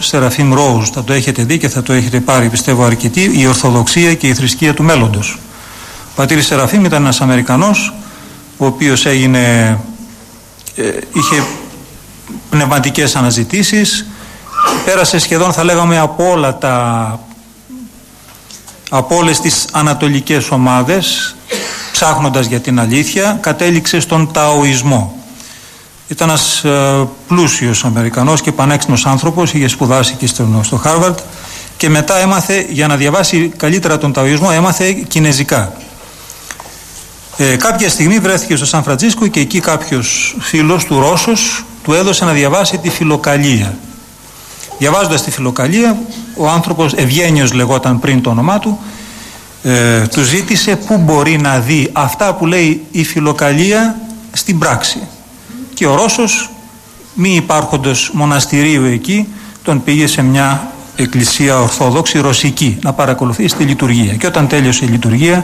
Σεραφείμ Ρόουζ, θα το έχετε δει και θα το έχετε πάρει πιστεύω αρκετοί, η Ορθοδοξία και η θρησκεία του μέλλοντος. Ο πατήρ Σεραφείμ ήταν ένας Αμερικανός, ο οποίος είχε πνευματικές αναζητήσεις, πέρασε σχεδόν θα λέγαμε από όλες τις ανατολικές ομάδες, ψάχνοντας για την αλήθεια, κατέληξε στον Ταοισμό. Ήταν ένας πλούσιος Αμερικανός και πανέξυπνος άνθρωπος, είχε σπουδάσει και στο Χάρβαρντ και μετά έμαθε, για να διαβάσει καλύτερα τον Ταοισμό, έμαθε κινεζικά. Κάποια στιγμή βρέθηκε στο Σαν Φραντζίσκο και εκεί κάποιος φίλος του Ρώσος του έδωσε να διαβάσει τη Φιλοκαλία. Διαβάζοντας τη Φιλοκαλία, ο άνθρωπος, Ευγένιος λεγόταν πριν το όνομά του, του ζήτησε πού μπορεί να δει αυτά που λέει η Φιλοκαλία στην πράξη. Και ο Ρώσος, μη υπάρχοντος μοναστηρίου εκεί, τον πήγε σε μια εκκλησία ορθόδοξη ρωσική να παρακολουθήσει τη λειτουργία. Και όταν τέλειωσε η λειτουργία,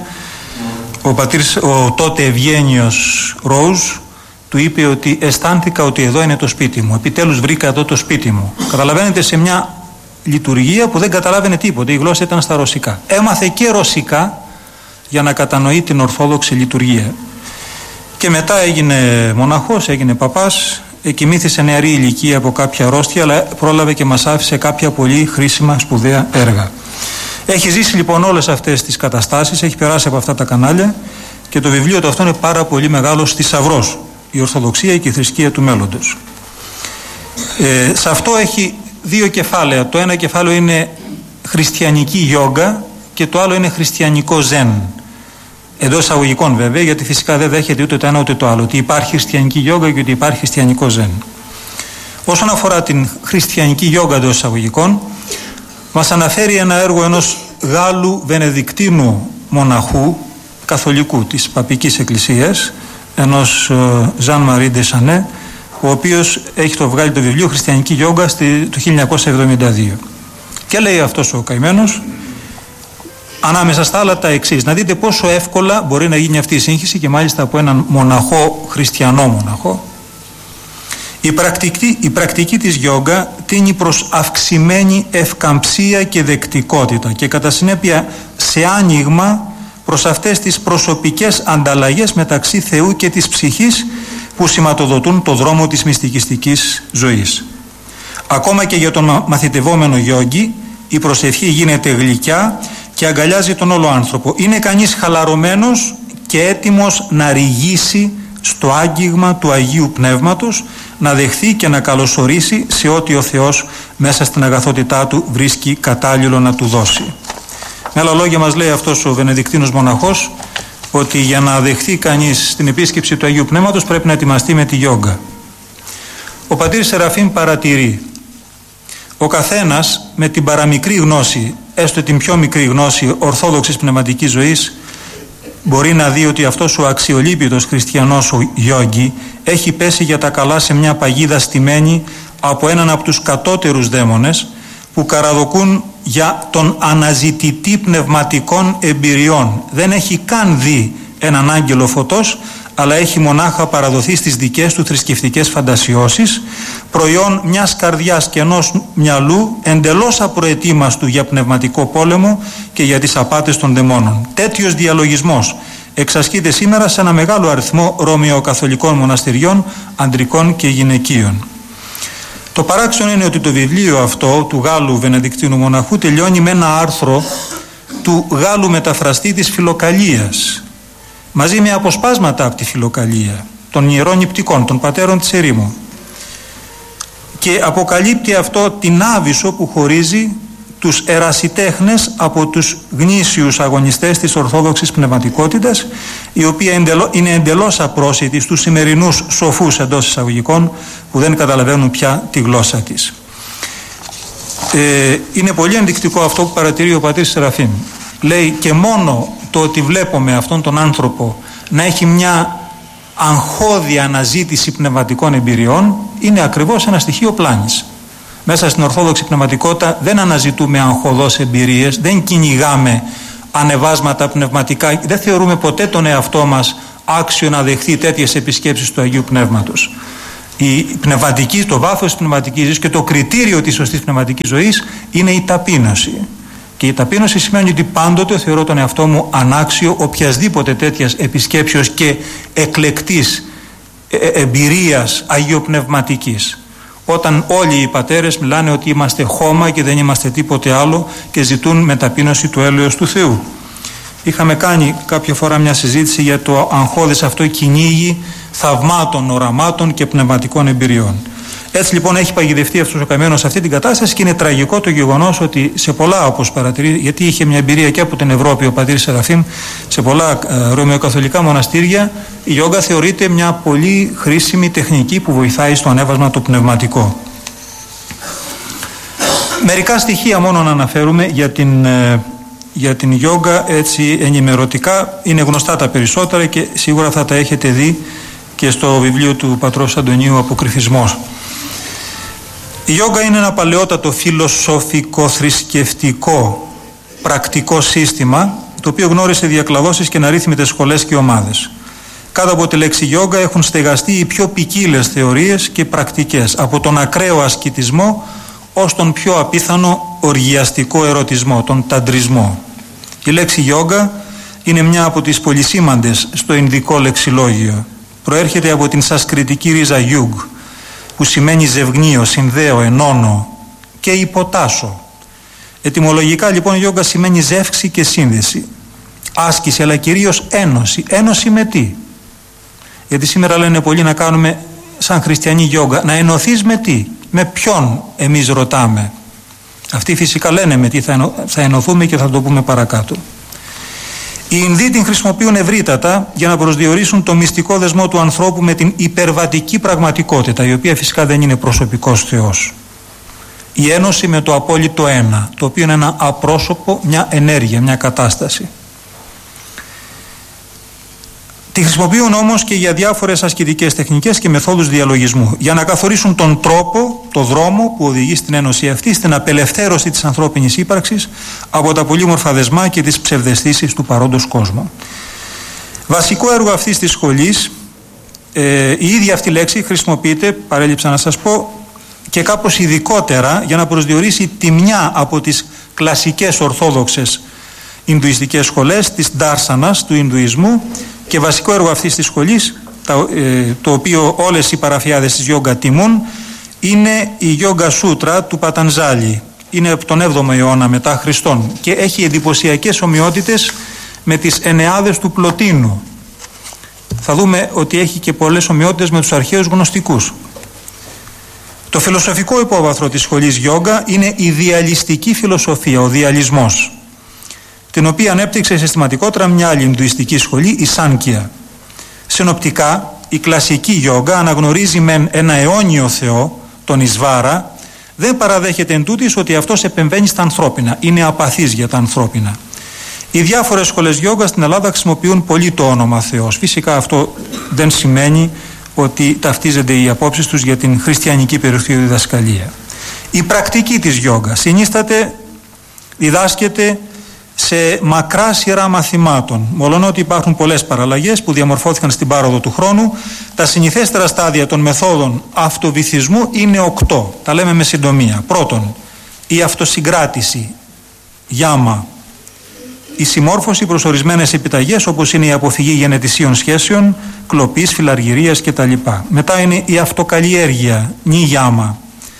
ο τότε Ευγένιος Ρόουζ του είπε ότι αισθάνθηκα ότι εδώ είναι το σπίτι μου. Επιτέλους βρήκα εδώ το σπίτι μου. Καταλαβαίνετε, σε μια λειτουργία που δεν καταλάβαινε τίποτα. Η γλώσσα ήταν στα ρωσικά. Έμαθε και ρωσικά για να κατανοεί την ορθόδοξη λειτουργία. Και μετά έγινε μοναχός, έγινε παπάς, εκοιμήθη σε νεαρή ηλικία από κάποια αρρώστια, αλλά πρόλαβε και μας άφησε κάποια πολύ χρήσιμα σπουδαία έργα. Έχει ζήσει λοιπόν όλες αυτές τις καταστάσεις, έχει περάσει από αυτά τα κανάλια και το βιβλίο του αυτό είναι πάρα πολύ μεγάλος θησαυρός. Η Ορθοδοξία και η θρησκεία του μέλλοντος. Σε αυτό έχει δύο κεφάλαια. Το ένα κεφάλαιο είναι χριστιανική γιόγκα και το άλλο είναι χριστιανικό ζεν. Εντός εισαγωγικών βέβαια, γιατί φυσικά δεν δέχεται ούτε το ένα ούτε το άλλο. Ότι υπάρχει χριστιανική γιόγκα και ότι υπάρχει χριστιανικό ζεν. Όσον αφορά την χριστιανική γιόγκα εντός εισαγωγικών, μας αναφέρει ένα έργο ενός Γάλλου Βενεδικτίνου μοναχού, καθολικού της Παπικής Εκκλησίας, ενός Ζαν Μαρί ντε Σανέ, ο οποίος έχει βγάλει το βιβλίο Χριστιανική Γιόγκα το 1972. Και λέει αυτός ο καημένος, ανάμεσα στα άλλα τα εξής: να δείτε πόσο εύκολα μπορεί να γίνει αυτή η σύγχυση και μάλιστα από έναν μοναχό, χριστιανό μοναχό. Η πρακτική της γιόγκα τείνει προς αυξημένη ευκαμψία και δεκτικότητα και κατά συνέπεια σε άνοιγμα προς αυτές τις προσωπικές ανταλλαγές μεταξύ Θεού και της ψυχής που σηματοδοτούν το δρόμο της μυστικιστικής ζωής. Ακόμα και για τον μαθητευόμενο γιόγκι η προσευχή γίνεται γλυκιά και αγκαλιάζει τον όλο άνθρωπο. Είναι κανείς χαλαρωμένος και έτοιμος να ρηγήσει στο άγγιγμα του Αγίου Πνεύματος, να δεχθεί και να καλωσορίσει σε ό,τι ο Θεός μέσα στην αγαθότητά του βρίσκει κατάλληλο να του δώσει. Με άλλα λόγια μας λέει αυτός ο Βενεδικτίνος μοναχός ότι για να δεχθεί κανείς την επίσκεψη του Αγίου Πνεύματος πρέπει να ετοιμαστεί με τη γιόγκα. Ο πατήρ Σεραφείμ παρατηρεί: ο καθένας με την παραμικρή γνώση, έστω την πιο μικρή γνώση ορθόδοξης πνευματικής ζωής, μπορεί να δει ότι αυτός ο αξιολύπητος χριστιανός ο γιόγκι έχει πέσει για τα καλά σε μια παγίδα στημένη από έναν από τους κατώτερους δαίμονες που καραδοκούν για τον αναζητητή πνευματικών εμπειριών. Δεν έχει καν δει έναν άγγελο φωτός, αλλά έχει μονάχα παραδοθεί στις δικές του θρησκευτικές φαντασιώσεις, προϊόν μιας καρδιάς και ενός μυαλού εντελώς απροετοίμαστου για πνευματικό πόλεμο και για τις απάτες των δαιμόνων. Τέτοιος διαλογισμός εξασκείται σήμερα σε ένα μεγάλο αριθμό ρωμαιοκαθολικών μοναστηριών, ανδρικών και γυναικείων. Το παράξενο είναι ότι το βιβλίο αυτό του Γάλλου Βενεδικτίνου μοναχού τελειώνει με ένα άρθρο του Γάλλου μεταφραστή της Φιλοκαλίας, μαζί με αποσπάσματα από τη Φιλοκαλία των Ιερών Νηπτικών, των πατέρων της ερήμου, και αποκαλύπτει αυτό την άβυσσο που χωρίζει τους ερασιτέχνες από τους γνήσιους αγωνιστές της ορθόδοξης πνευματικότητας, η οποία είναι εντελώς απρόσιτη στους σημερινούς σοφούς εντός εισαγωγικών που δεν καταλαβαίνουν πια τη γλώσσα της. Είναι πολύ ενδεικτικό αυτό που παρατηρεί ο πατήρ Σεραφείμ. Λέει, και μόνο το ότι βλέπουμε αυτόν τον άνθρωπο να έχει μια αγχώδη αναζήτηση πνευματικών εμπειριών είναι ακριβώς ένα στοιχείο πλάνης. Μέσα στην ορθόδοξη πνευματικότητα δεν αναζητούμε αγχωδώς εμπειρίες, δεν κυνηγάμε ανεβάσματα πνευματικά, δεν θεωρούμε ποτέ τον εαυτό μας άξιο να δεχθεί τέτοιες επισκέψεις του Αγίου Πνεύματος. το βάθος της πνευματικής ζωής και το κριτήριο της σωστής πνευματικής ζωής είναι η ταπείνωση. Και η ταπείνωση σημαίνει ότι πάντοτε θεωρώ τον εαυτό μου ανάξιο οποιασδήποτε τέτοιας επισκέψεως και εκλεκτής εμπειρίας αγιοπνευματικής. Όταν όλοι οι πατέρες μιλάνε ότι είμαστε χώμα και δεν είμαστε τίποτε άλλο και ζητούν με ταπείνωση του έλεος του Θεού. Είχαμε κάνει κάποια φορά μια συζήτηση για το αγχώδες αυτό κυνήγι θαυμάτων, οραμάτων και πνευματικών εμπειριών. Έτσι λοιπόν έχει παγιδευτεί αυτός ο καημένος σε αυτή την κατάσταση και είναι τραγικό το γεγονός ότι σε πολλά, όπως παρατηρεί, γιατί είχε μια εμπειρία και από την Ευρώπη ο πατήρ Σεραφείμ, σε πολλά ρωμαιοκαθολικά μοναστήρια η γιόγκα θεωρείται μια πολύ χρήσιμη τεχνική που βοηθάει στο ανέβασμα το πνευματικό. Μερικά στοιχεία μόνο να αναφέρουμε για την γιόγκα έτσι ενημερωτικά, είναι γνωστά τα περισσότερα και σίγουρα θα τα έχετε δει και στο βιβλίο του πατρός Αντωνίου «Αποκρυφισμός». Η γιόγκα είναι ένα παλαιότατο φιλοσοφικό-θρησκευτικό πρακτικό σύστημα το οποίο γνώρισε διακλαδώσεις και αναρρύθμιτες σχολές και ομάδες. Κάτω από τη λέξη γιόγκα έχουν στεγαστεί οι πιο ποικίλες θεωρίες και πρακτικές, από τον ακραίο ασκητισμό ως τον πιο απίθανο οργιαστικό ερωτισμό, τον ταντρισμό. Η λέξη γιόγκα είναι μια από τις πολυσήμαντες στο ινδικό λεξιλόγιο. Προέρχεται από την σανσκριτική ρίζα γιούγ, που σημαίνει ζευγνύω, συνδέω, ενώνω και υποτάσσω. Ετυμολογικά λοιπόν η γιόγκα σημαίνει ζεύξη και σύνδεση, άσκηση αλλά κυρίως ένωση. Ένωση με τι? Γιατί σήμερα λένε πολλοί να κάνουμε σαν χριστιανή γιόγκα, να ενωθείς με τι? Με ποιον εμείς ρωτάμε? Αυτοί φυσικά λένε με τι θα ενωθούμε και θα το πούμε παρακάτω. Οι Ινδοί την χρησιμοποιούν ευρύτατα για να προσδιορίσουν το μυστικό δεσμό του ανθρώπου με την υπερβατική πραγματικότητα, η οποία φυσικά δεν είναι προσωπικός Θεός. Η ένωση με το απόλυτο ένα, το οποίο είναι ένα απρόσωπο, μια ενέργεια, μια κατάσταση. Τη χρησιμοποιούν όμως και για διάφορες ασκητικές τεχνικές και μεθόδους διαλογισμού, για να καθορίσουν τον τρόπο, το δρόμο που οδηγεί στην ένωση αυτή, στην απελευθέρωση της ανθρώπινης ύπαρξης από τα πολύμορφα δεσμά και τις ψευδαισθήσεις του παρόντος κόσμου. Βασικό έργο αυτής της σχολής, η ίδια αυτή λέξη χρησιμοποιείται, παρέλειψα να σας πω, και κάπως ειδικότερα για να προσδιορίσει τη μια από τις κλασικές ορθόδοξες Ινδουιστικές σχολές, της Ντάρσανας του Ινδουισμού, και βασικό έργο αυτής της σχολής, το οποίο όλες οι παραφιάδες της γιόγκα τιμούν, είναι η Γιόγκα Σούτρα του Πατανζάλη. Είναι από τον 7ο αιώνα μετά Χριστόν και έχει εντυπωσιακές ομοιότητες με τις Ενεάδες του Πλωτίνου. Θα δούμε ότι έχει και πολλές ομοιότητες με τους αρχαίους γνωστικούς. Το φιλοσοφικό υπόβαθρο της σχολής γιόγκα είναι η διαλιστική φιλοσοφία, ο διαλισμός, την οποία ανέπτυξε συστηματικότερα μια άλλη Ινδουιστική σχολή, η Σάνκια. Συνοπτικά, η κλασική γιόγκα αναγνωρίζει μεν ένα αιώνιο Θεό, τον Ισβάρα, δεν παραδέχεται εν τούτης ότι αυτός επεμβαίνει στα ανθρώπινα, είναι απαθής για τα ανθρώπινα. Οι διάφορες σχολές γιόγκα στην Ελλάδα χρησιμοποιούν πολύ το όνομα Θεός. Φυσικά αυτό δεν σημαίνει ότι ταυτίζονται οι απόψεις τους για την χριστιανική περιοχή διδασκαλία. Η πρακτική της γιόγκα συνίσταται, διδάσκεται σε μακρά σειρά μαθημάτων. Μολονότι υπάρχουν πολλές παραλλαγές που διαμορφώθηκαν στην πάροδο του χρόνου, τα συνηθέστερα στάδια των μεθόδων αυτοβυθισμού είναι 8. Τα λέμε με συντομία. Πρώτον, η αυτοσυγκράτηση, γιάμα, η συμμόρφωση προς ορισμένες επιταγές όπως είναι η αποφυγή γενετησίων σχέσεων, κλοπής, φιλαργυρίας κτλ. Μετά είναι η αυτοκαλλιέργεια, νι γιάμα,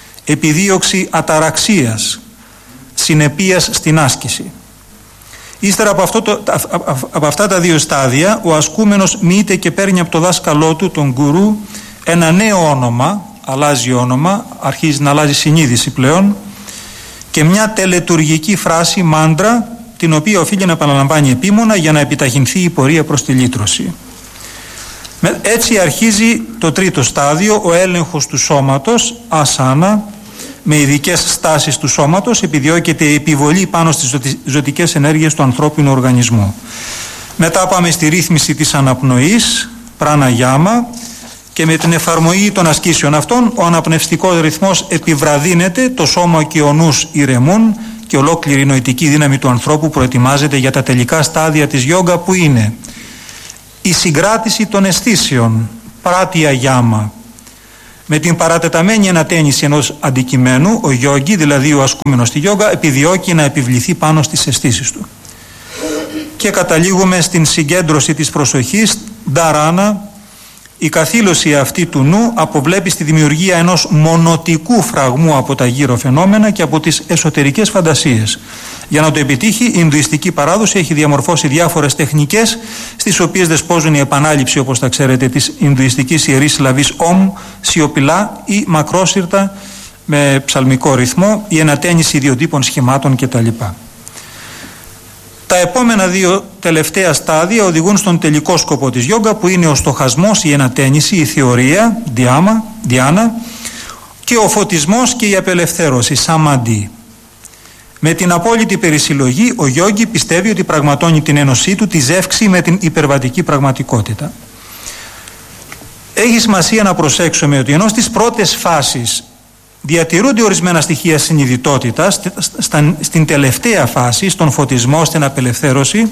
επιδίωξη συνεπίας στην άσκηση. Ύστερα από αυτά τα δύο στάδια, ο ασκούμενος μοιείται και παίρνει από το δάσκαλό του, τον γκουρού, ένα νέο όνομα, αλλάζει όνομα, αρχίζει να αλλάζει συνείδηση πλέον, και μια τελετουργική φράση, μάντρα, την οποία οφείλει να επαναλαμβάνει επίμονα για να επιταχυνθεί η πορεία προς τη λύτρωση. Έτσι αρχίζει το τρίτο στάδιο, ο έλεγχος του σώματος, ασάνα, με ειδικές στάσεις του σώματος επιδιώκεται η επιβολή πάνω στις ζωτικές ενέργειες του ανθρώπινου οργανισμού. Μετά πάμε στη ρύθμιση της αναπνοής, πράνα γιάμα, και με την εφαρμογή των ασκήσεων αυτών ο αναπνευστικός ρυθμός επιβραδύνεται, το σώμα και ο νους ηρεμούν και ολόκληρη η νοητική δύναμη του ανθρώπου προετοιμάζεται για τα τελικά στάδια της γιόγκα, που είναι η συγκράτηση των αισθήσεων, πράτια γιάμα, Με την παρατεταμένη ανατένιση ενός αντικειμένου, ο γιόγκι, δηλαδή ο ασκούμενος στη γιόγκα, επιδιώκει να επιβληθεί πάνω στις αισθήσεις του. Και καταλήγουμε στην συγκέντρωση της προσοχής, νταράνα. Η καθήλωση αυτή του νου αποβλέπει στη δημιουργία ενός μονοτικού φραγμού από τα γύρω φαινόμενα και από τις εσωτερικές φαντασίες. Για να το επιτύχει, η Ινδουιστική παράδοση έχει διαμορφώσει διάφορες τεχνικές, στις οποίες δεσπόζουν η επανάληψη, όπως τα ξέρετε, της Ινδουιστικής ιερής συλλαβής Ομ, σιωπηλά ή μακρόσυρτα με ψαλμικό ρυθμό, η ενατένιση ιδιοτύπων σχημάτων κτλ. Τα επόμενα δύο τελευταία στάδια οδηγούν στον τελικό σκοπό της γιόγκα, που είναι ο στοχασμός, η ενατένιση, η θεωρία, διάνα, και ο φωτισμός και η απελευθέρωση, σαμαντί. Με την απόλυτη περισυλλογή, ο γιόγκι πιστεύει ότι πραγματώνει την ένωσή του, τη ζεύξη με την υπερβατική πραγματικότητα. Έχει σημασία να προσέξουμε ότι ενώ στις πρώτες φάσεις διατηρούνται ορισμένα στοιχεία συνειδητότητας, στην τελευταία φάση, στον φωτισμό, στην απελευθέρωση,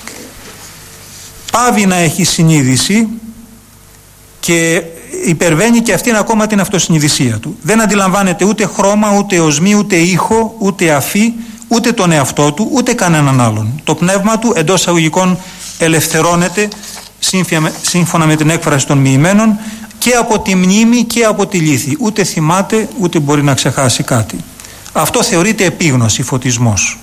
πάβει να έχει συνείδηση και υπερβαίνει και αυτήν ακόμα την αυτοσυνειδησία του. Δεν αντιλαμβάνεται ούτε χρώμα, ούτε οσμή, ούτε ήχο, ούτε αφή, ούτε τον εαυτό του, ούτε κανέναν άλλον. Το πνεύμα του, εντός εισαγωγικών, ελευθερώνεται σύμφωνα με την έκφραση των μοιημένων και από τη μνήμη και από τη λύθη. Ούτε θυμάται, ούτε μπορεί να ξεχάσει κάτι. Αυτό θεωρείται επίγνωση, φωτισμός.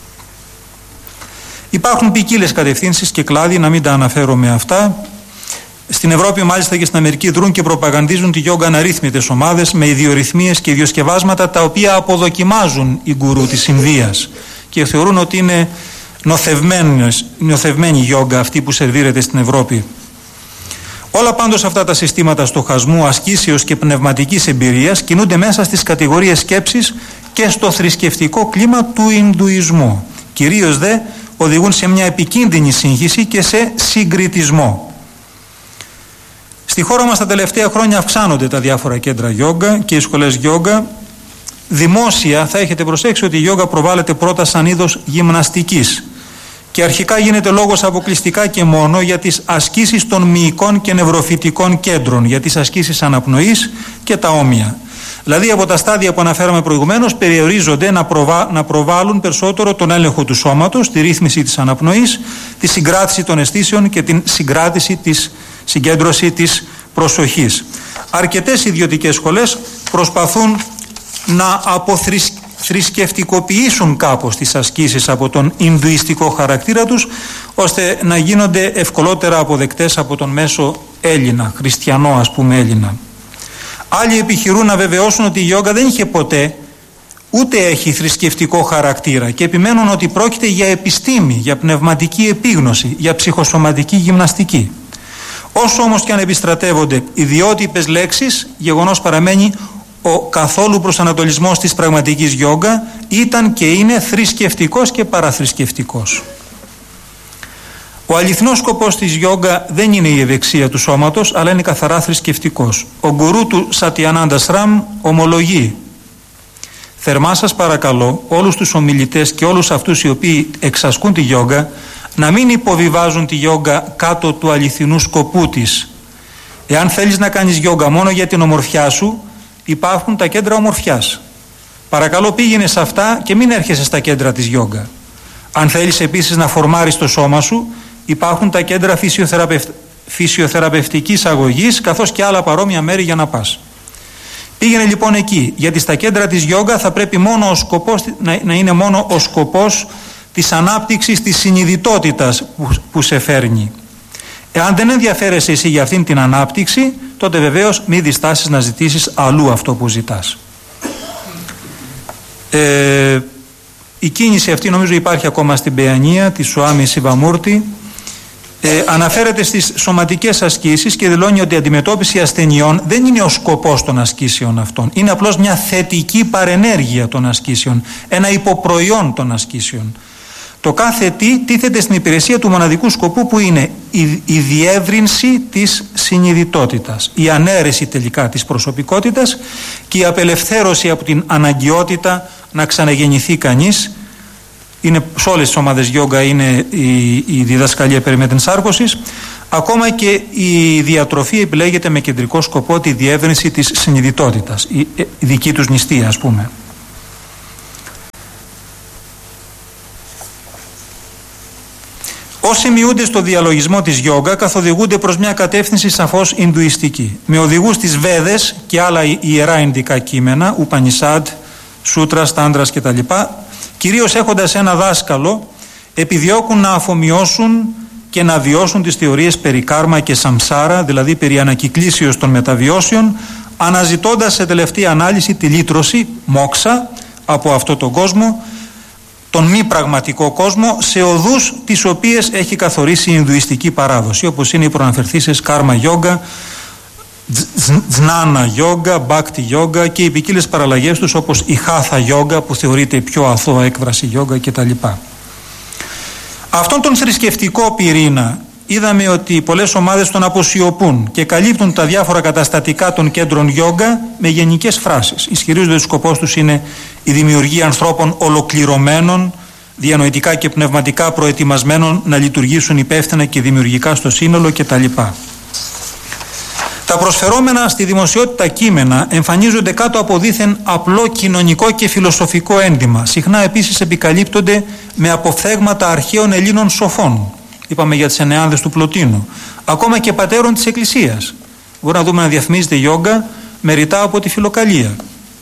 Υπάρχουν ποικίλες κατευθύνσεις και κλάδοι, να μην τα αναφέρω αυτά. Στην Ευρώπη, μάλιστα και στην Αμερική, δρούν και προπαγανδίζουν τη γιόγκα αναρρύθμιτες ομάδες με ιδιορυθμίες και ιδιοσκευάσματα, τα οποία αποδοκιμάζουν οι γκουρού της Ινδίας και θεωρούν ότι είναι νοθευμένη γιόγκα αυτή που σερβίρεται στην Ευρώπη. Όλα πάντως αυτά τα συστήματα στοχασμού, ασκήσεως και πνευματικής εμπειρίας κινούνται μέσα στις κατηγορίες σκέψης και στο θρησκευτικό κλίμα του Ινδουισμού. Κυρίως δε οδηγούν σε μια επικίνδυνη σύγχυση και σε συγκριτισμό. Στη χώρα μας τα τελευταία χρόνια αυξάνονται τα διάφορα κέντρα γιόγκα και οι σχολές γιόγκα. Δημόσια θα έχετε προσέξει ότι η γιόγκα προβάλλεται πρώτα σαν είδος γυμναστικής και αρχικά γίνεται λόγος αποκλειστικά και μόνο για τις ασκήσεις των μυϊκών και νευροφυτικών κέντρων, για τις ασκήσεις αναπνοής και τα όμοια. Δηλαδή από τα στάδια που αναφέραμε προηγουμένως περιορίζονται να προβάλλουν περισσότερο τον έλεγχο του σώματος, τη ρύθμιση της αναπνοής, τη συγκράτηση των αισθήσεων και την συγκέντρωση της προσοχής. Αρκετές ιδιωτικές σχολές προσπαθούν να θρησκευτικοποιήσουν κάπως τις ασκήσεις από τον Ινδουιστικό χαρακτήρα τους, ώστε να γίνονται ευκολότερα αποδεκτές από τον μέσο Έλληνα, χριστιανό ας πούμε Έλληνα. Άλλοι επιχειρούν να βεβαιώσουν ότι η γιόγκα δεν είχε ποτέ ούτε έχει θρησκευτικό χαρακτήρα και επιμένουν ότι πρόκειται για επιστήμη, για πνευματική επίγνωση, για ψυχοσωματική γυμναστική. Όσο όμως και αν επιστρατεύονται ιδιότυπες λέξεις, γεγονός παραμένει ο καθόλου προσανατολισμός της πραγματικής γιόγκα ήταν και είναι θρησκευτικός και παραθρησκευτικός. Ο αληθινός σκοπός της γιόγκα δεν είναι η ευεξία του σώματος, αλλά είναι καθαρά θρησκευτικός. Ο γκουρού του Σατιανάντα Σραμ ομολογεί: θερμά σας παρακαλώ όλους τους ομιλητές και όλους αυτούς οι οποίοι εξασκούν τη γιόγκα να μην υποβιβάζουν τη γιόγκα κάτω του αληθινού σκοπού της. Εάν θέλεις να κάνεις γιόγκα μόνο για την ομορφιά σου, υπάρχουν τα κέντρα ομορφιάς. Παρακαλώ πήγαινε σε αυτά και μην έρχεσαι στα κέντρα της γιόγκα. Αν θέλεις επίσης να φορμάρεις το σώμα σου, υπάρχουν τα κέντρα φυσιοθεραπευτικής αγωγής καθώς και άλλα παρόμοια μέρη για να πας. Πήγαινε λοιπόν εκεί, γιατί στα κέντρα της γιόγκα θα πρέπει μόνο ο σκοπός, να είναι μόνο ο σκοπός της ανάπτυξης της συνειδητότητας που σε φέρνει. Εάν δεν ενδιαφέρεσαι εσύ για αυτήν την ανάπτυξη, τότε βεβαίως μη διστάσεις να ζητήσεις αλλού αυτό που ζητάς. Η κίνηση αυτή νομίζω υπάρχει ακόμα στην Παιανία της Σουάμι Σιβαμούρτη. Αναφέρεται στις σωματικές ασκήσεις και δηλώνει ότι η αντιμετώπιση ασθενειών δεν είναι ο σκοπός των ασκήσεων αυτών. Είναι απλώς μια θετική παρενέργεια των ασκήσεων, ένα υποπροϊόν των ασκήσεων. Το κάθε τι τίθεται στην υπηρεσία του μοναδικού σκοπού που είναι η διεύρυνση της συνειδητότητας, η ανέρεση τελικά της προσωπικότητας και η απελευθέρωση από την αναγκαιότητα να ξαναγεννηθεί κανείς. Είναι, σε όλες τις ομάδες γιόγκα είναι η διδασκαλία περί μετενσάρκωσης, Ακόμα και η διατροφή επιλέγεται με κεντρικό σκοπό τη διεύρυνση της συνειδητότητας, η δική τους νηστεία, ας πούμε. Όσοι μειούνται στο διαλογισμό της γιόγκα καθοδηγούνται προς μια κατεύθυνση σαφώς ινδουιστική, με οδηγούς τις Βέδες και άλλα ιερά ινδικά κείμενα, Ουπανισάντ, Σούτρας, Τάντρας κτλ. Κυρίως έχοντας ένα δάσκαλο, επιδιώκουν να αφομοιώσουν και να βιώσουν τις θεωρίες περί κάρμα και σαμσάρα, δηλαδή περί ανακυκλήσεως των μεταβιώσεων, αναζητώντας σε τελευταία ανάλυση τη λύτρωση, μόξα, από αυτό τον κόσμο, τον μη πραγματικό κόσμο, σε οδούς τις οποίες έχει καθορίσει η Ινδουιστική παράδοση, όπως είναι οι προαναφερθήσεις κάρμα γιόγκα, Τζνάνα γιόγκα, Μπάκτι γιόγκα και οι ποικίλες παραλλαγές τους, όπως η Χάθα γιόγκα, που θεωρείται η πιο αθώα έκφραση γιόγκα κτλ. Αυτόν τον θρησκευτικό πυρήνα είδαμε ότι πολλές ομάδες τον αποσιωπούν και καλύπτουν τα διάφορα καταστατικά των κέντρων γιόγκα με γενικές φράσεις. Ισχυρίζονται ότι ο σκοπός τους είναι η δημιουργία ανθρώπων ολοκληρωμένων, διανοητικά και πνευματικά προετοιμασμένων να λειτουργήσουν υπεύθυνα και δημιουργικά στο σύνολο κτλ. Τα προσφερόμενα στη δημοσιότητα κείμενα εμφανίζονται κάτω από δήθεν απλό κοινωνικό και φιλοσοφικό ένδυμα. Συχνά επίσης επικαλύπτονται με αποφθέγματα αρχαίων Ελλήνων σοφών. Είπαμε για τις Ενεάνδες του Πλωτίνου. Ακόμα και πατέρων της Εκκλησίας. Μπορούμε να δούμε να διαφημίζεται γιόγκα με ρητά από τη Φιλοκαλία.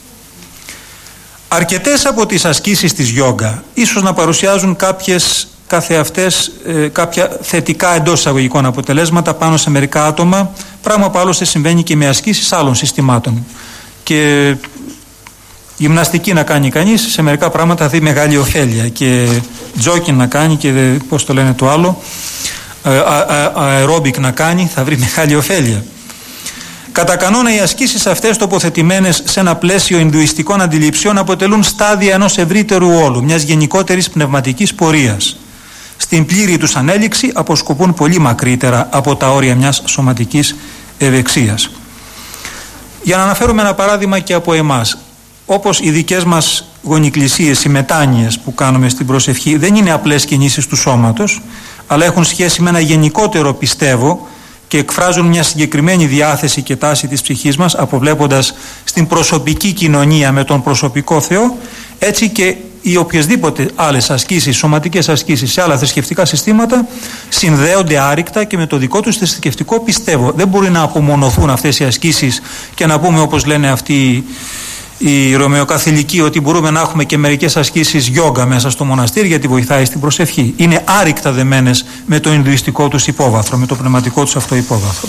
Αρκετές από τις ασκήσεις της γιόγκα ίσως να παρουσιάζουν καθεαυτές κάποια θετικά εντός εισαγωγικών αποτελέσματα πάνω σε μερικά άτομα, πράγμα που άλλωστε συμβαίνει και με ασκήσεις άλλων συστημάτων. Και γυμναστική να κάνει κανείς, σε μερικά πράγματα θα δει μεγάλη ωφέλεια, και τζόκινγκ να κάνει και πώς το λένε το άλλο, αερόμπικ να κάνει, θα βρει μεγάλη ωφέλεια. Κατά κανόνα οι ασκήσεις αυτές, τοποθετημένες σε ένα πλαίσιο ινδουιστικών αντιληψιών, αποτελούν στάδια ενός ευρύτερου όλου, μιας γενικότερης πνευματικής πορείας. Στην πλήρη τους ανέλυξη αποσκοπούν πολύ μακρύτερα από τα όρια μιας σωματικής ευεξίας. Για να αναφέρουμε ένα παράδειγμα και από εμάς, όπως οι δικές μας γονικλησίες, οι μετάνοιες που κάνουμε στην προσευχή, δεν είναι απλές κινήσεις του σώματος, αλλά έχουν σχέση με ένα γενικότερο πιστεύω και εκφράζουν μια συγκεκριμένη διάθεση και τάση της ψυχής μας, αποβλέποντας στην προσωπική κοινωνία με τον προσωπικό Θεό. Έτσι και οι οποιασδήποτε άλλες ασκήσεις, σωματικές ασκήσεις σε άλλα θρησκευτικά συστήματα συνδέονται άρρηκτα και με το δικό τους θρησκευτικό πιστεύω. Δεν μπορεί να απομονωθούν αυτές οι ασκήσεις και να πούμε, όπως λένε αυτοί οι Ρωμαιοκαθηλικοί, ότι μπορούμε να έχουμε και μερικές ασκήσεις γιόγκα μέσα στο μοναστήρι γιατί βοηθάει στην προσευχή. Είναι άρρηκτα δεμένες με το ινδουιστικό τους υπόβαθρο, με το πνευματικό τους αυτό υπόβαθρο.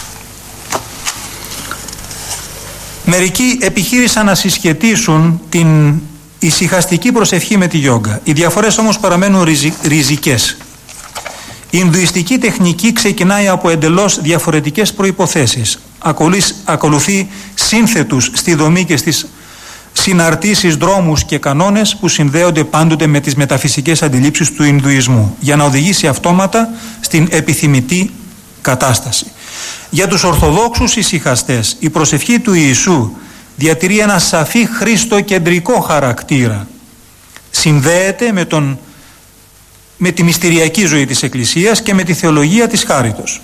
Μερικοί επιχείρησαν να συσχετίσουν την ησυχαστική προσευχή με τη γιόγκα. Οι διαφορές όμως παραμένουν ριζικές. Η ινδουιστική τεχνική ξεκινάει από εντελώς διαφορετικές προϋποθέσεις. Ακολουθεί σύνθετους στη δομή και στις συναρτήσεις, δρόμους και κανόνες που συνδέονται πάντοτε με τις μεταφυσικές αντιλήψεις του Ινδουισμού, για να οδηγήσει αυτόματα στην επιθυμητή κατάσταση. Για τους Ορθοδόξους ησυχαστές, η προσευχή του Ιησού διατηρεί ένα σαφή χριστοκεντρικό χαρακτήρα. Συνδέεται με τη μυστηριακή ζωή της Εκκλησίας και με τη θεολογία της χάριτος.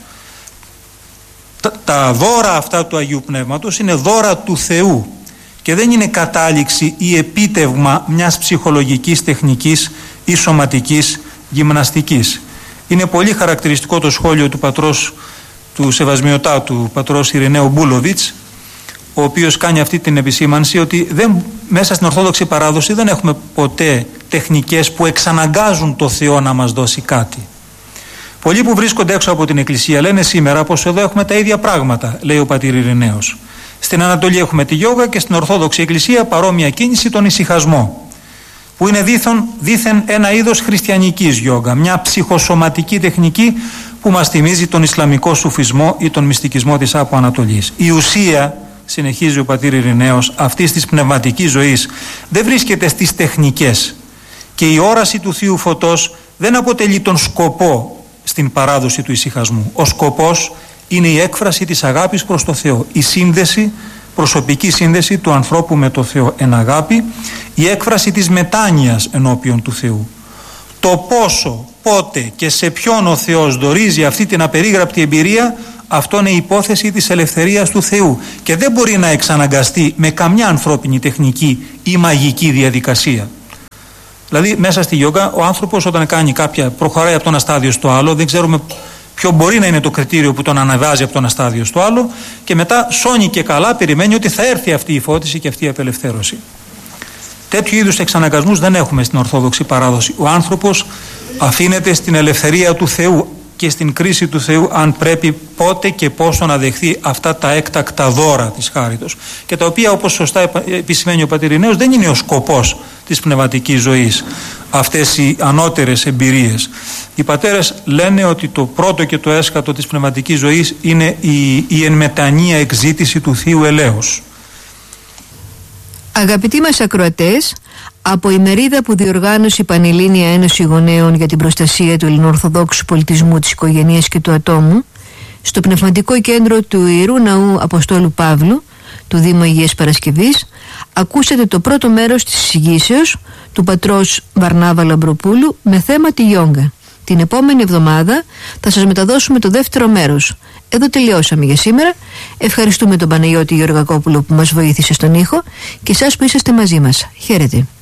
Τα δώρα αυτά του Αγίου Πνεύματος είναι δώρα του Θεού και δεν είναι κατάληξη ή επίτευγμα μιας ψυχολογικής τεχνικής ή σωματικής γυμναστικής. Είναι πολύ χαρακτηριστικό το σχόλιο του πατρός του Σεβασμιωτάτου, πατρός Ειρηναίου Μπούλοβιτς, ο οποίος κάνει αυτή την επισήμανση ότι μέσα στην Ορθόδοξη παράδοση δεν έχουμε ποτέ τεχνικές που εξαναγκάζουν το Θεό να μας δώσει κάτι. Πολλοί που βρίσκονται έξω από την Εκκλησία λένε σήμερα πως εδώ έχουμε τα ίδια πράγματα, λέει ο πατήρ Ειρηναίος. Στην Ανατολή έχουμε τη γιόγκα και στην Ορθόδοξη Εκκλησία παρόμοια κίνηση, τον ησυχασμό, που είναι δήθεν ένα είδος χριστιανικής γιόγκα, μια ψυχοσωματική τεχνική που μας θυμίζει τον Ισλαμικό σουφισμό ή τον μυστικισμό της Άπου Ανατολής. Η ουσία, συνεχίζει ο πατήρ Ειρηναίος, αυτής της πνευματικής ζωής δεν βρίσκεται στις τεχνικές, και η όραση του Θείου Φωτός δεν αποτελεί τον σκοπό στην παράδοση του ησυχασμού. Ο σκοπός είναι η έκφραση της αγάπης προς το Θεό, η σύνδεση, προσωπική σύνδεση του ανθρώπου με το Θεό εν αγάπη, η έκφραση της μετάνοιας ενώπιον του Θεού. Το πόσο πότε και σε ποιον ο Θεός δωρίζει αυτή την απερίγραπτη εμπειρία, αυτό είναι η υπόθεση της ελευθερίας του Θεού και δεν μπορεί να εξαναγκαστεί με καμιά ανθρώπινη τεχνική ή μαγική διαδικασία. Δηλαδή μέσα στη γιόγκα ο άνθρωπος όταν κάνει προχωράει από το ένα στάδιο στο άλλο, δεν ξέρουμε ποιο μπορεί να είναι το κριτήριο που τον αναβάζει από το ένα στάδιο στο άλλο, και μετά σώνει και καλά περιμένει ότι θα έρθει αυτή η φώτιση και αυτή η απελευθέρωση. Τέτοιου είδους εξαναγκασμούς δεν έχουμε στην Ορθόδοξη παράδοση. Ο άνθρωπος αφήνεται στην ελευθερία του Θεού και στην κρίση του Θεού αν πρέπει πότε και πόσο να δεχθεί αυτά τα έκτακτα δώρα της χάριτος, και τα οποία, όπως σωστά επισημαίνει ο πατήρ Ινέος, δεν είναι ο σκοπός της πνευματικής ζωής αυτές οι ανώτερες εμπειρίες. Οι πατέρες λένε ότι το πρώτο και το έσκατο της πνευματικής ζωής είναι η εν μετανία εκζήτηση του Θείου ελέους. Αγαπητοί μας ακροατές, από η μερίδα που διοργάνωσε η Πανελλήνια Ένωση Γονέων για την προστασία του ελληνοορθοδόξου πολιτισμού, της οικογένειας και του ατόμου, στο Πνευματικό Κέντρο του Ιερού Ναού Αποστόλου Παύλου του Δήμου Αγίας Παρασκευής, ακούσατε το πρώτο μέρος της εισηγήσεως του πατρός Βαρνάβα Λαμπροπούλου με θέμα τη γιόγκα. Την επόμενη εβδομάδα θα σας μεταδώσουμε το δεύτερο μέρος. Εδώ τελειώσαμε για σήμερα. Ευχαριστούμε τον Παναγιώτη Γεωργακόπουλο που μας βοήθησε στον ήχο και εσάς που είσαστε μαζί μας. Χαίρετε.